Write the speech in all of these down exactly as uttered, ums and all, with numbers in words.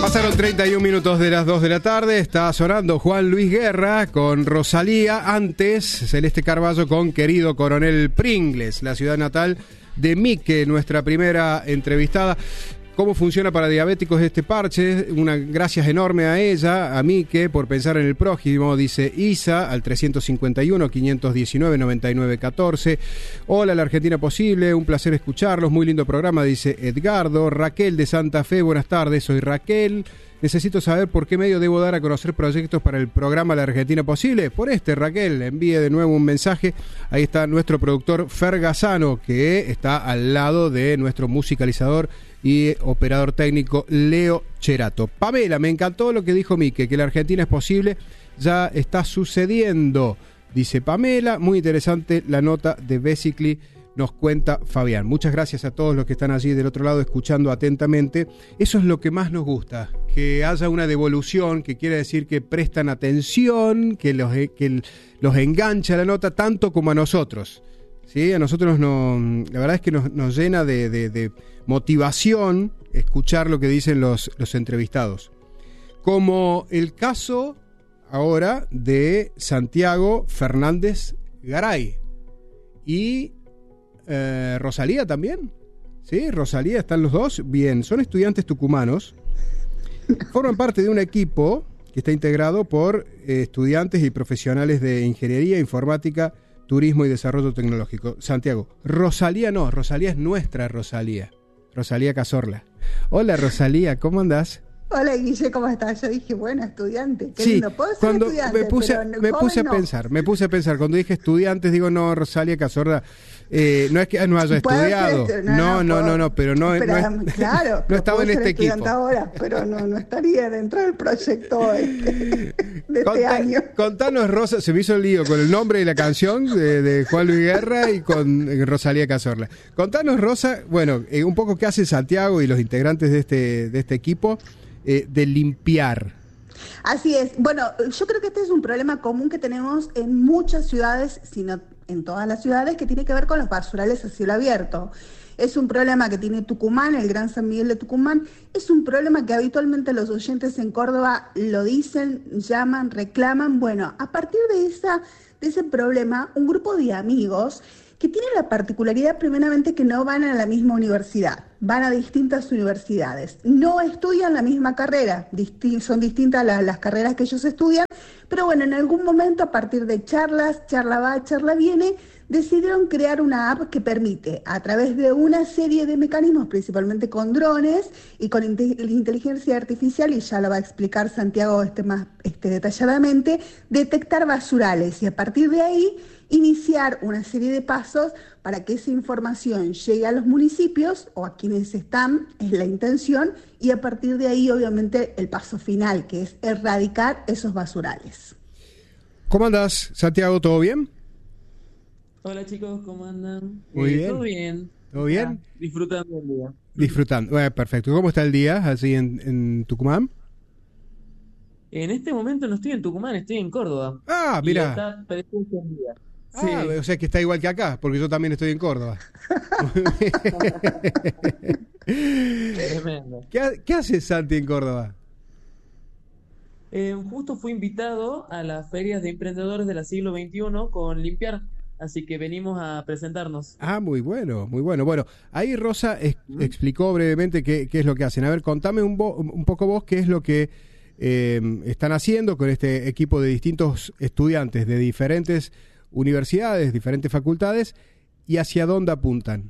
Pasaron treinta y un minutos de las dos de la tarde. Está sonando Juan Luis Guerra con Rosalía. Antes, Celeste Carballo con Querido Coronel Pringles, la ciudad natal de Mique, nuestra primera entrevistada. ¿Cómo funciona para diabéticos este parche? Una gracias enorme a ella, a Mique, por pensar en el prójimo, dice Isa, al trescientos cincuenta y uno, quinientos diecinueve, noventa y nueve catorce. Hola, la Argentina Posible, un placer escucharlos, muy lindo programa, dice Edgardo. Raquel de Santa Fe, buenas tardes, soy Raquel. Necesito saber por qué medio debo dar a conocer proyectos para el programa La Argentina Posible. Por este, Raquel, envíe de nuevo un mensaje. Ahí está nuestro productor Fer Gazzano, que está al lado de nuestro musicalizador y operador técnico Leo Cherato. Pamela, me encantó lo que dijo Mique, que la Argentina es posible, ya está sucediendo, dice Pamela. Muy interesante la nota de Basically, nos cuenta Fabián. Muchas gracias a todos los que están allí del otro lado escuchando atentamente. Eso es lo que más nos gusta, que haya una devolución, que quiere decir que prestan atención, que los, que los engancha la nota tanto como a nosotros. Sí, a nosotros no, la verdad es que nos, nos llena de, de, de motivación escuchar lo que dicen los, los entrevistados. Como el caso ahora de Santiago Fernández Garay y eh, Rosalía también. Sí, Rosalía, están los dos. Bien, son estudiantes tucumanos. Forman parte de un equipo que está integrado por eh, estudiantes y profesionales de ingeniería informática, turismo y desarrollo tecnológico. Santiago, Rosalía no, Rosalía es nuestra Rosalía, Rosalía Cazorla. Hola Rosalía, ¿cómo andás? Hola Guille, ¿cómo estás? Yo dije, bueno, estudiante, qué sí, lindo, puedo ser cuando estudiante, me puse, pero me puse a no. pensar, me puse a pensar, cuando dije estudiantes, digo, no, Rosalía Cazorla, eh, no es que no haya estudiado, ser, no, no, no, no, no, pero no, pero, no, es, claro, no estaba en este equipo. Ahora, pero no, no estaría dentro del proyecto este, de Conta, este año. Contanos, Rosa, se me hizo el lío con el nombre y la canción de, de Juan Luis Guerra y con eh, Rosalía Cazorla. Contanos, Rosa, bueno, eh, un poco qué hace Santiago y los integrantes de este, de este equipo eh, de limpiar. Así es. Bueno, yo creo que este es un problema común que tenemos en muchas ciudades, sino en todas las ciudades, que tiene que ver con los basurales a cielo abierto. Es un problema que tiene Tucumán, el Gran San Miguel de Tucumán. Es un problema que habitualmente los oyentes en Córdoba lo dicen, llaman, reclaman. Bueno, a partir de, esa, de ese problema, un grupo de amigos que tienen la particularidad primeramente que no van a la misma universidad, van a distintas universidades, no estudian la misma carrera, disti- son distintas las, las carreras que ellos estudian, pero bueno, en algún momento a partir de charlas, charla va, charla viene, decidieron crear una app que permite, a través de una serie de mecanismos, principalmente con drones y con inte- inteligencia artificial, y ya lo va a explicar Santiago este más este, detalladamente, detectar basurales y a partir de ahí iniciar una serie de pasos para que esa información llegue a los municipios o a quienes están, es la intención, y a partir de ahí obviamente el paso final, que es erradicar esos basurales. ¿Cómo andás, Santiago? ¿Todo bien? Hola chicos, ¿cómo andan? Muy eh, bien. ¿Todo bien? ¿Todo bien? Ah, disfrutando el día. Disfrutando. Bueno, perfecto. ¿Cómo está el día así en, en Tucumán? En este momento no estoy en Tucumán, estoy en Córdoba. Ah, Y mira. está precioso el día. Ah, Sí. o sea que está igual que acá, porque yo también estoy en Córdoba. Tremendo. ¿Qué, ha- qué hace Santi en Córdoba? Eh, justo fui invitado a las ferias de emprendedores de la siglo veintiuno con Limpiar, así que venimos a presentarnos. Ah, muy bueno, muy bueno. Bueno, ahí Rosa es- ¿Mm? explicó brevemente qué, qué es lo que hacen. A ver, contame un, bo- un poco vos qué es lo que eh, están haciendo con este equipo de distintos estudiantes de diferentes universidades, diferentes facultades, y hacia dónde apuntan.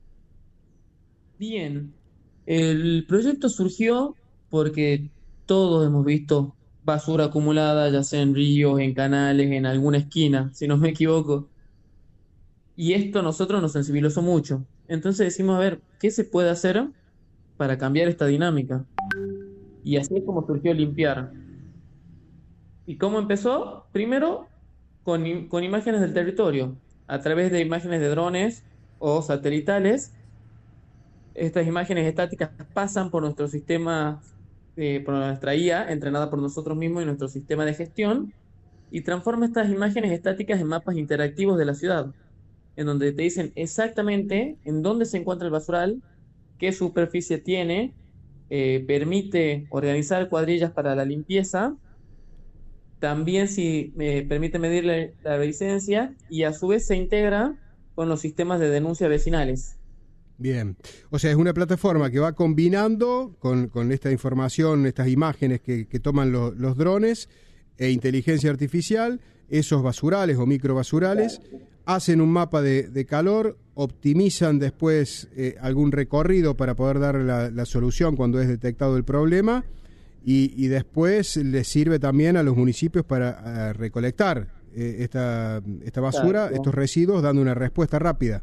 Bien, el proyecto surgió porque todos hemos visto basura acumulada, ya sea en ríos, en canales, en alguna esquina, si no me equivoco. Y esto a nosotros nos sensibilizó mucho. Entonces decimos, a ver, ¿qué se puede hacer para cambiar esta dinámica? Y así es como surgió Limpiar. ¿Y cómo empezó? Primero, con, im- con imágenes del territorio, a través de imágenes de drones o satelitales. Estas imágenes estáticas pasan por nuestro sistema, eh, por nuestra I A, entrenada por nosotros mismos y nuestro sistema de gestión, y transforma estas imágenes estáticas en mapas interactivos de la ciudad, en donde te dicen exactamente en dónde se encuentra el basural, qué superficie tiene eh, permite organizar cuadrillas para la limpieza, también si me permite medir la, la licencia y a su vez se integra con los sistemas de denuncia vecinales. Bien, o sea, es una plataforma que va combinando con, con esta información, estas imágenes que, que toman lo- los drones e inteligencia artificial, esos basurales o microbasurales, hacen un mapa de, de calor, optimizan después eh, algún recorrido para poder dar la, la solución cuando es detectado el problema y, y después les sirve también a los municipios para eh, recolectar eh, esta, esta basura, Exacto. estos residuos, dando una respuesta rápida.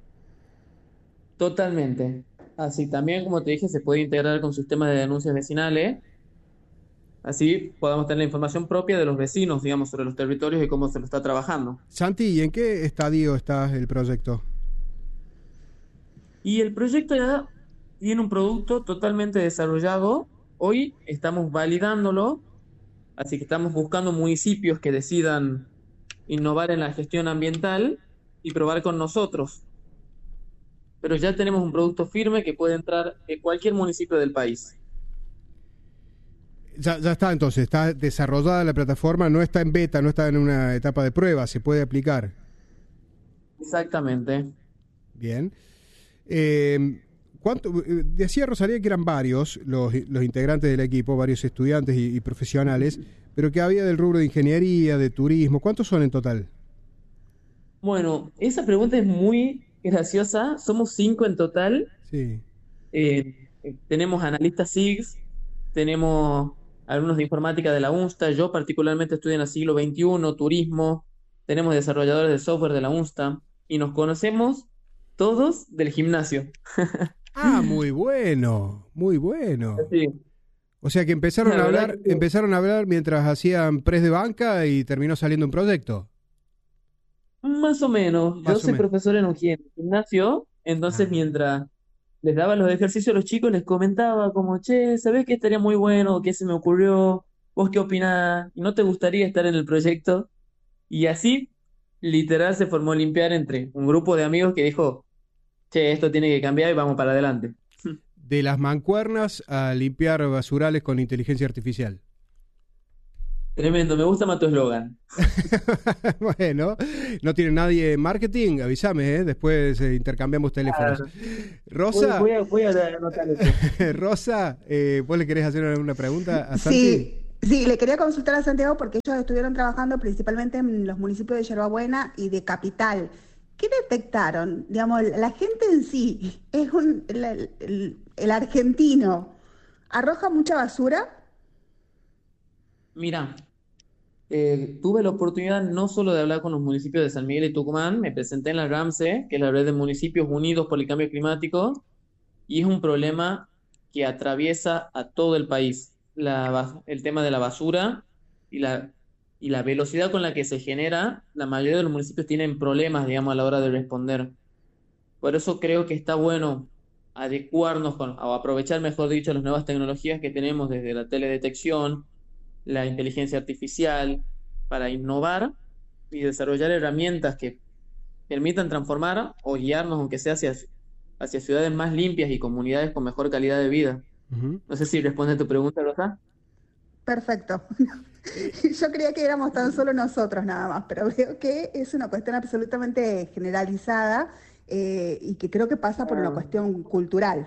Totalmente. Así también, como te dije, se puede integrar con sistemas de denuncias vecinales. Así podamos tener la información propia de los vecinos, digamos, sobre los territorios y cómo se lo está trabajando. Santi, ¿y en qué estadio está el proyecto? Y el proyecto ya tiene un producto totalmente desarrollado. Hoy estamos validándolo, así que estamos buscando municipios que decidan innovar en la gestión ambiental y probar con nosotros. Pero ya tenemos un producto firme que puede entrar en cualquier municipio del país. Ya, ya está, entonces, está desarrollada la plataforma, no está en beta, no está en una etapa de prueba, se puede aplicar. Exactamente. Bien. Eh, ¿cuánto, eh, decía Rosalía que eran varios los, los integrantes del equipo, varios estudiantes y, y profesionales, pero que había del rubro de ingeniería, de turismo. ¿Cuántos son en total? Bueno, esa pregunta es muy graciosa. Somos cinco en total. Sí. Eh, eh, tenemos analistas S I Gs, tenemos alumnos de informática de la UNSTA, yo particularmente estudio en el siglo veintiuno, turismo, tenemos desarrolladores de software de la UNSTA y nos conocemos todos del gimnasio. Ah, muy bueno, muy bueno. Así, O sea que empezaron la a verdad hablar, que empezaron a hablar mientras hacían press de banca y terminó saliendo un proyecto. más o menos, yo Más o soy menos. profesor en un gi- gimnasio, entonces Ah. mientras les daba los ejercicios a los chicos, les comentaba como, che, ¿sabés qué estaría muy bueno? ¿Qué se me ocurrió? ¿Vos qué opinás? ¿Y no te gustaría estar en el proyecto? Y así, literal, se formó Limpiar entre un grupo de amigos que dijo, che, esto tiene que cambiar y vamos para adelante. De las mancuernas a limpiar basurales con inteligencia artificial. Tremendo, me gusta más tu eslogan. Bueno, no tiene nadie en marketing, avísame, ¿eh? Después eh, intercambiamos teléfonos. Claro. Voy, Rosa, voy a, voy a anotar eso. Rosa, eh, ¿vos le querés hacer una pregunta a Santi? Sí, sí, le quería consultar a Santiago porque ellos estuvieron trabajando principalmente en los municipios de Yerbabuena y de Capital. ¿Qué detectaron? Digamos, la gente en sí, es un, el, el- el argentino, ¿arroja mucha basura? Mira, eh, tuve la oportunidad no solo de hablar con los municipios de San Miguel y Tucumán, me presenté en la RAMSE, que es la Red de Municipios Unidos por el Cambio Climático, y es un problema que atraviesa a todo el país. La, bas- el tema de la basura y la, y la velocidad con la que se genera, la mayoría de los municipios tienen problemas, digamos, a la hora de responder. Por eso creo que está bueno adecuarnos con, o aprovechar, mejor dicho, las nuevas tecnologías que tenemos desde la teledetección, la inteligencia artificial, para innovar y desarrollar herramientas que permitan transformar o guiarnos, aunque sea hacia, hacia ciudades más limpias y comunidades con mejor calidad de vida. Ujú. No sé si responde a tu pregunta, Rosa. Perfecto. Eh, Yo creía que éramos tan solo nosotros nada más, pero veo que es una cuestión absolutamente generalizada eh, y que creo que pasa por una Ah, cuestión cultural.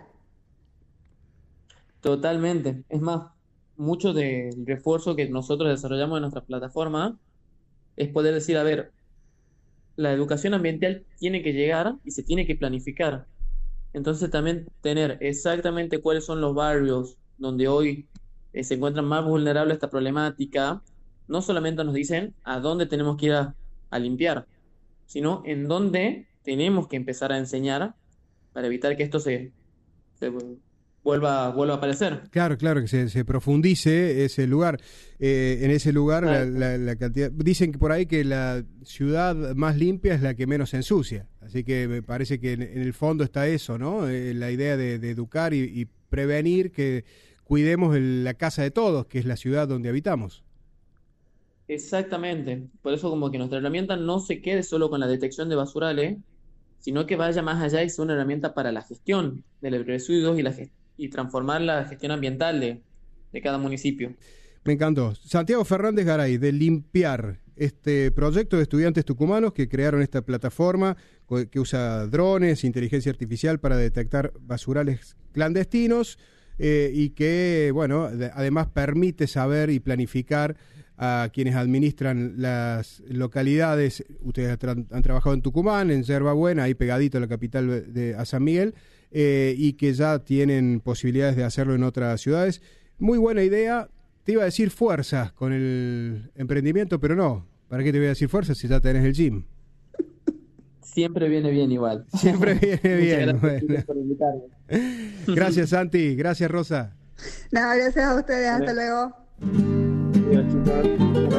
totalmente. Es más, mucho del refuerzo que nosotros desarrollamos en nuestra plataforma es poder decir, a ver, la educación ambiental tiene que llegar y se tiene que planificar. Entonces también tener exactamente cuáles son los barrios donde hoy eh, se encuentran más vulnerables a esta problemática, no solamente nos dicen a dónde tenemos que ir a, a limpiar, sino en dónde tenemos que empezar a enseñar para evitar que esto se, se vuelva, vuelva a aparecer. Claro, claro, que se, se profundice ese lugar. Eh, en ese lugar la, Exacto. la- la cantidad... Dicen que por ahí que la ciudad más limpia es la que menos se ensucia. Así que me parece que en, en el fondo está eso, ¿no? Eh, la idea de, de educar y, y prevenir que cuidemos el- la casa de todos, que es la ciudad donde habitamos. Exactamente. Por eso como que nuestra herramienta no se quede solo con la detección de basurales, sino que vaya más allá y sea una herramienta para la gestión de los residuos y la gestión y transformar la gestión ambiental de, de cada municipio. Me encantó. Santiago Fernández Garay, de Limpiar, este proyecto de estudiantes tucumanos que crearon esta plataforma que usa drones, inteligencia artificial para detectar basurales clandestinos eh, y que, bueno, de, además permite saber y planificar a quienes administran las localidades. Ustedes han, han trabajado en Tucumán, en Yerba Buena, ahí pegadito a la capital de a San Miguel, eh, y que ya tienen posibilidades de hacerlo en otras ciudades. Muy buena idea. Te iba a decir fuerza con el emprendimiento, pero no. ¿Para qué te voy a decir fuerza si ya tenés el gym? Siempre viene bien igual. Siempre viene bien. Gracias, bueno. por invitarme. Gracias, Santi. Gracias, Rosa. No, gracias a ustedes. Hasta luego. Adiós, chicos.